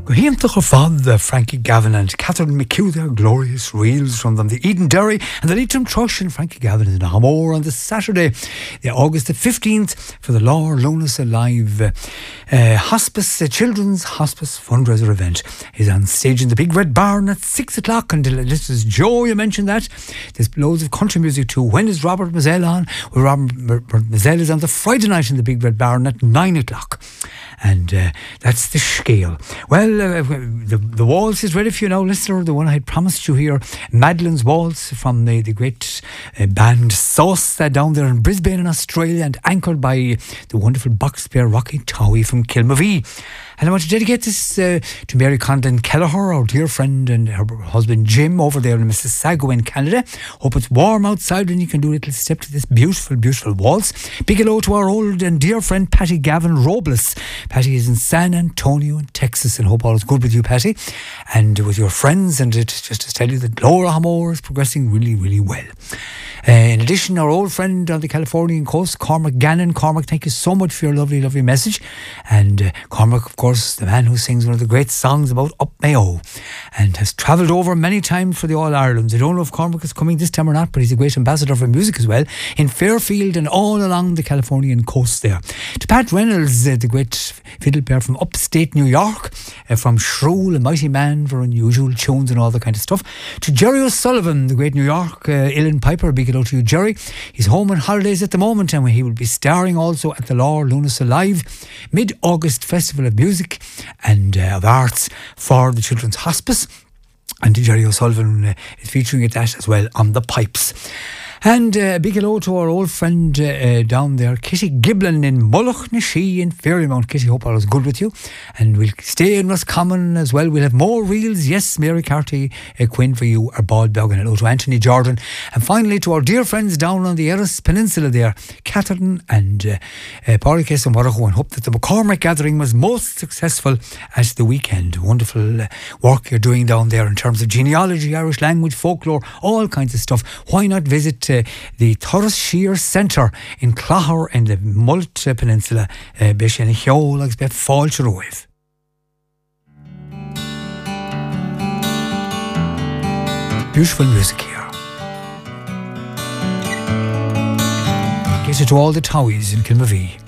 Gohiamtach fad Frankie Gavin and Catherine McHugh, their glorious reels from them, the Eden Derry and the Leitrim Trush and Frankie Gavin in Hamor on the Saturday, the August the 15th, for the Lord Lunas Alive Hospice, Children's Hospice fundraiser event. Is on stage in the Big Red Barn at 6 o'clock. And this is Joe, you mentioned that. There's loads of country music too. When is Robert Mazzell on? Well, Robert Mazzell is on the Friday night in the Big Red Barn at 9 o'clock. And that's the scale. Well, the waltz is ready for you now, listener. The one I had promised you here, Madeline's Waltz from the great band Sauce down there in Brisbane in Australia, and anchored by the wonderful box player Rocky Towie from Kilmavie. And I want to dedicate this to Mary Conlon Kelleher, our dear friend, and her husband Jim over there in Mississauga in Canada. Hope it's warm outside and you can do a little step to this beautiful, beautiful waltz. Big hello to our old and dear friend Patty Gavin Robles. Patty is in San Antonio in Texas, and hope all is good with you, Patty, and with your friends. And it's just to tell you that Laura Hamor is progressing really, really well. In addition, our old friend on the Californian coast, Cormac Gannon. Cormac, thank you so much for your lovely, lovely message. And Cormac, of course, the man who sings one of the great songs about Up Mayo, and has travelled over many times for the All-Irelands. I don't know if Cormac is coming this time or not, but he's a great ambassador for music as well, in Fairfield and all along the Californian coast there. To Pat Reynolds, the great fiddle player from upstate New York, from Shrule, a mighty man for unusual tunes and all that kind of stuff. To Jerry O'Sullivan, the great New York uilleann piper. Big hello to you, Jerry. He's home on holidays at the moment, and he will be starring also at the Lord Lunas Alive Mid-August Festival of Music and of Arts for the Children's Hospice. And Jerry O'Sullivan is featuring at that as well on the pipes. And big hello to our old friend down there, Kitty Giblin in Mullach na Shee in Fairymount. Kitty, hope all is good with you. And we'll stay in Roscommon as well. We'll have more reels. Yes, Mary Carty Quinn for you, our Baldbog, and hello to Anthony Jordan. And finally to our dear friends down on the Erris Peninsula there, Catherine and Porricus and Warracho, and hope that the McCormick gathering was most successful at the weekend. Wonderful work you're doing down there in terms of genealogy, Irish language, folklore, all kinds of stuff. Why not visit the Torres Shear Centre in Clogher in the Mullet Peninsula, Bishan Hiola, Expect Falcheroiv. Beautiful music here. Get it to all the Towies in Kilmavie.